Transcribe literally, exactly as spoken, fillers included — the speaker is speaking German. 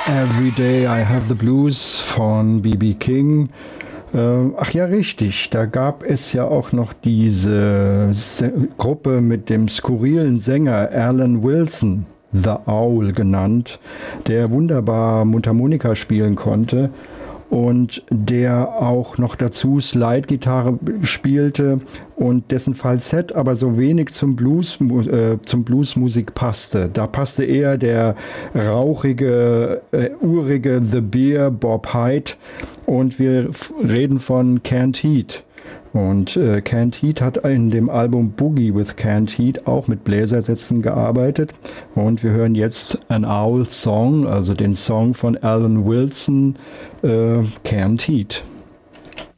Every Day I Have the Blues von B B King. Ähm, ach ja, richtig. Da gab es ja auch noch diese Se- Gruppe mit dem skurrilen Sänger Alan Wilson, The Owl genannt, der wunderbar Mundharmonika spielen konnte und der auch noch dazu Slide-Gitarre spielte und dessen Falsett aber so wenig zum Blues, äh, zum Bluesmusik passte. Da passte eher der rauchige, äh, urige The Bear Bob Hyde und wir f- reden von Canned Heat. Und äh, Canned Heat hat in dem Album Boogie with Canned Heat auch mit Bläsersätzen gearbeitet. Und wir hören jetzt An Owl Song, also den Song von Alan Wilson, äh, Canned Heat.